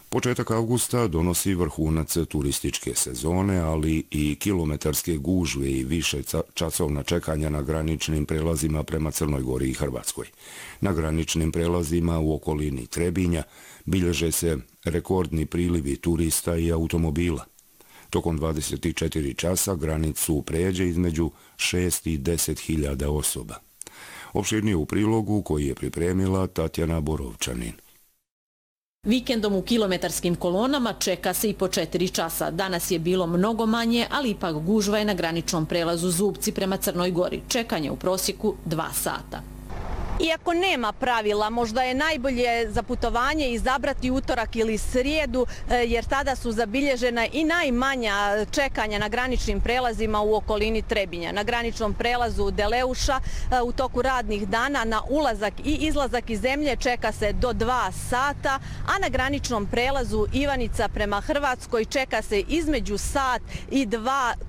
Početak avgusta donosi vrhunac turističke sezone, ali i kilometarske gužve i više časovna čekanja na graničnim prelazima prema Crnoj Gori i Hrvatskoj. Na graničnim prelazima u okolini Trebinja bilježe se rekordni prilivi turista i automobila. Tokom 24 časa granicu pređe između 6 i 10 hiljada osoba. Opširnije u prilogu koji je pripremila Tatjana Borovčanin. Vikendom u kilometarskim kolonama čeka se i po 4 časa. Danas je bilo mnogo manje, ali ipak gužva je na graničnom prelazu Zubci prema Crnoj Gori. Čekanje u prosjeku 2 sata. Iako nema pravila, možda je najbolje za putovanje izabrati utorak ili srijedu, jer tada su zabilježena i najmanja čekanja na graničnim prelazima u okolini Trebinja. Na graničnom prelazu Deleuša u toku radnih dana na ulazak i izlazak iz zemlje čeka se do 2 sata, a na graničnom prelazu Ivanica prema Hrvatskoj čeka se između sat i 2